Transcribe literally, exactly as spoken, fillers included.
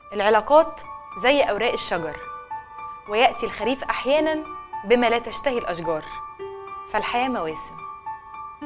العلاقات زي أوراق الشجر، ويأتي الخريف أحياناً بما لا تشتهي الأشجار، فالحياة مواسم.